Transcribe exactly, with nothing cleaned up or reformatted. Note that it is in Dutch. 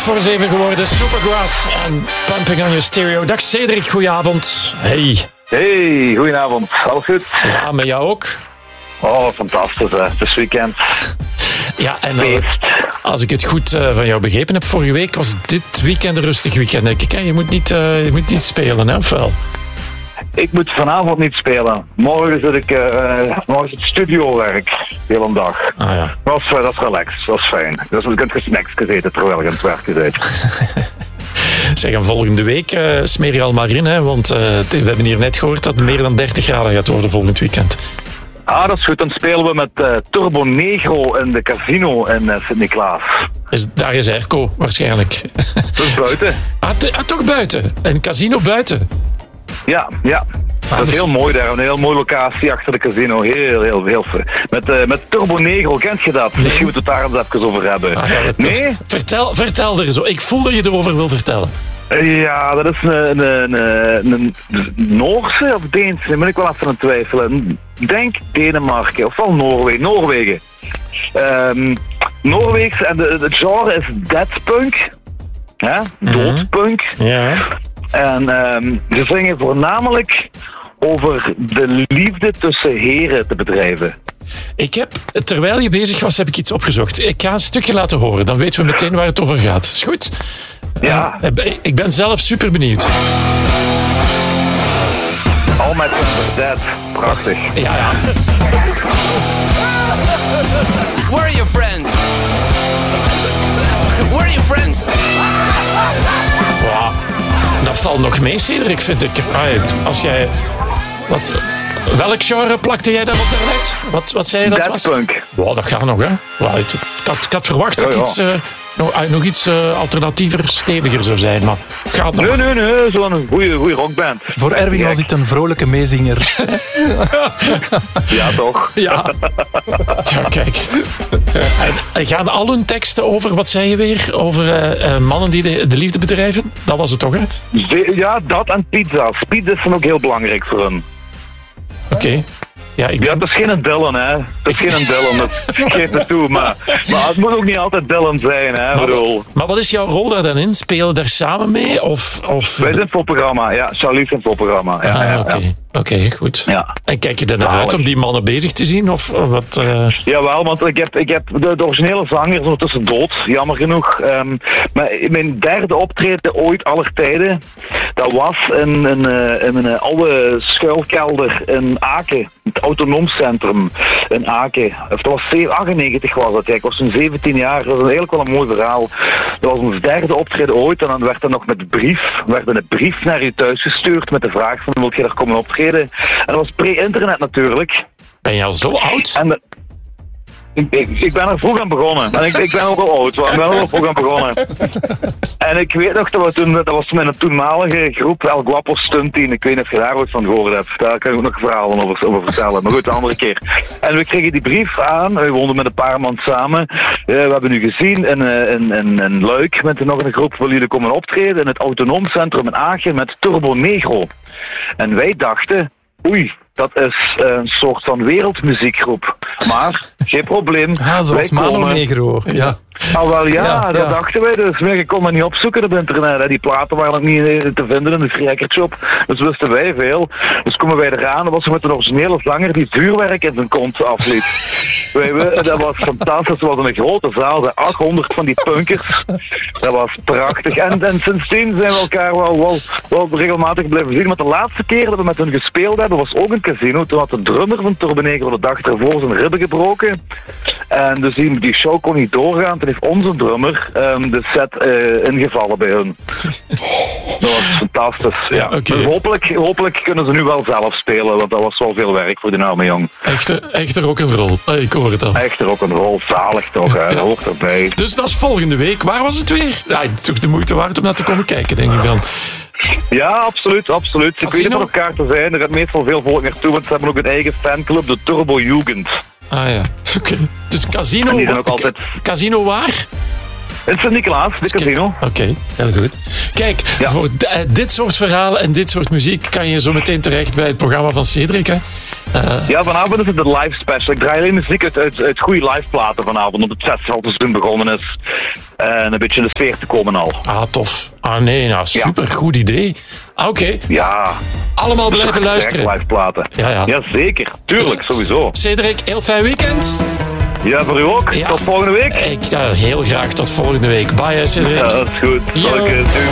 voor zeven geworden. Supergrass en Pumping on Your Stereo. Dag Cedric, goedenavond. Hey. Hey, goedenavond. Alles goed? Ja, met jou ook. Oh, fantastisch hè. Het is weekend. Ja, en uh, als ik het goed uh, van jou begrepen heb, vorige week was dit weekend een rustig weekend, denk ik. Hè? Je moet niet, uh, je moet niet spelen, hè, of wel? Ik moet vanavond niet spelen. Morgen zit ik, uh, morgen is het studiowerk, de hele dag. Ah, ja. Dat is, dat is relaxed, dat is fijn. Dus je kunt snacks eten terwijl je aan het werk bent. Zeg, en volgende week uh, smeer je al maar in, hè? Want uh, we hebben hier net gehoord dat het meer dan dertig graden gaat worden volgend weekend. Ah, dat is goed. Dan spelen we met uh, Turbo Negro in de casino in uh, Sint-Niklaas. Is, daar is airco, waarschijnlijk. Dat is buiten. Ah, t- ah, toch buiten? Een casino buiten? Ja, ja. Dat is dus... heel mooi daar. Een heel mooie locatie achter de casino. Heel, heel, heel fijn. Met, uh, met Turbo Negro, kent je dat? Nee. Misschien moeten we het daar eens even over hebben. Ah, ja, nee? Vertel, vertel er zo. Ik voel dat je erover wil vertellen. Ja, dat is een, een, een, een Noorse of Deense, daar ben ik wel even aan het twijfelen. Denk Denemarken, of wel Noorwegen. Noorwegen. Um, Noorweeks, en de, het genre is deathpunk. Ja? Doodpunk. Ja. En um, ze zingen voornamelijk over de liefde tussen heren te bedrijven. Ik heb, terwijl je bezig was, heb ik iets opgezocht. Ik ga een stukje laten horen, dan weten we meteen waar het over gaat. Is goed? Ja. Uh, ik ben zelf super benieuwd. All my friends are dead. Prachtig. Ja, ja. Where are your friends? Where are your friends? Wow. Dat valt nog mee, Cedric, vind ik. Als jij... Wat, welk genre plakte jij daarop daarnet? Wat, wat zei je dat was? Deathpunk. Wow, dat gaat nog, hè? Wow, ik, had, ik had verwacht dat ja, ja. iets... Uh, nog, nog iets uh, alternatiever, steviger zou zijn, maar gaat nog. Nee, nee, nee. Zo'n goede rockband. Voor Erwin was dit een vrolijke meezinger. Ja, toch? Ja. Ja, kijk. En gaan al hun teksten over, wat zei je weer? Over uh, uh, mannen die de, de liefde bedrijven? Dat was het toch, hè? Ja, dat en pizza's. Pizza's zijn ook heel belangrijk voor hen. Oké. Okay. Ja, ik ben... ja, het is geen Dylan, hè. Het is geen Dylan, dat geeft het toe. Maar, maar het moet ook niet altijd Dylan zijn, hè. Maar, bedoel. maar wat is jouw rol daar dan in? Spelen we daar samen mee? Of, of... Wij zijn het voorprogramma, ja. Charlie is het voorprogramma. Ja, ah, ja, oké. ja. Oké, okay, goed. Ja. En kijk je er naar uit om die mannen bezig te zien? Of wat? Uh... Jawel, want ik heb, ik heb de, de originele zanger is ondertussen dood, jammer genoeg. Um, maar mijn derde optreden ooit aller tijden, dat was in, in, in, in een oude schuilkelder in Aken. Het autonoomcentrum in Aken. Of dat was achtennegentig was dat. Ik was toen zeventien jaar. Dat is eigenlijk wel een mooi verhaal. Dat was ons derde optreden ooit. En dan werd er nog met brief, werd er een brief naar je thuis gestuurd met de vraag van, wil je daar komen optreden? En dat was pre-internet natuurlijk. Ben je al zo oud? En de, ik, ik, ik ben er vroeg aan begonnen. En ik, ik ben ook al oud, maar ik ben er al vroeg aan begonnen. En ik weet nog dat we toen, dat was mijn toenmalige groep El Guapo Stunt Team. Ik weet niet of je daar ooit van gehoord hebt. Daar kan ik ook nog verhalen over, over vertellen. Maar goed, de andere keer. En we kregen die brief aan. We woonden met een paar man samen. Uh, we hebben nu gezien in, in, in, in Luik met nog een groep. Willen jullie komen optreden in het autonoomcentrum in Aken met Turbo Negro. En wij dachten, oei, dat is een soort van wereldmuziekgroep. Maar, geen probleem. Ah, zoals Mano Negro. Ja. Ah, wel ja, ja dat ja. dachten wij dus. Maar je kon dat niet opzoeken op internet. Hè. Die platen waren nog niet te vinden in de Freakershop. Dus wisten wij veel. Dus komen wij eraan. Dat was met een originele zanger die vuurwerk in zijn kont afliet. Wij, dat was fantastisch. Dat was een grote zaal. achthonderd van die punkers. Dat was prachtig. En, en sindsdien zijn we elkaar wel, wel, wel regelmatig blijven zien. Maar de laatste keer dat we met hun gespeeld hebben, was ook een casino. Toen had de drummer van Turbo Negro de dag ervoor zijn ribben gebroken. En dus die, die show kon niet doorgaan. Toen heeft onze drummer um, de set uh, ingevallen bij hun. Dat was fantastisch. Ja. Ja, okay. Dus hopelijk, hopelijk kunnen ze nu wel zelf spelen, want dat was wel veel werk voor die arme jong. Echte, echte rock'n'roll. Oh, ik hoor het al. Echte rock'n'roll, zalig toch, hè? Dat hoort erbij. Dus dat is volgende week. Waar was het weer? Ja, het is toch de moeite waard om naar te komen kijken, denk ik dan. Ja, absoluut, absoluut. Ze weten op elkaar te zijn. Er gaat meestal veel volk naartoe, want ze hebben ook een eigen fanclub, de Turbo Jugend. Ah ja, oké. Okay. Dus casino... En die zijn ook altijd... Casino waar? In Sint-Niklaas, de casino. Oké, okay, heel goed. Kijk, ja. voor d- uh, dit soort verhalen en dit soort muziek kan je zo meteen terecht bij het programma van Cedric, hè? Uh... Ja, vanavond is het de live special. Ik draai alleen muziek uit, uit, uit goede live platen vanavond, omdat het festival dus toen begonnen is. En een beetje in de sfeer te komen al. Ah, tof. Ah, nee, nou, super. Ja. Goed idee. Oké. Okay. Ja. Allemaal blijven luisteren. Live platen. Ja, ja. Ja, zeker. Tuurlijk, sowieso. Cedric, heel fijn weekend. Ja, voor u ook. Ja. Tot volgende week. Ik, ja, heel graag tot volgende week. Bye, Cedric. Ja, dat is goed.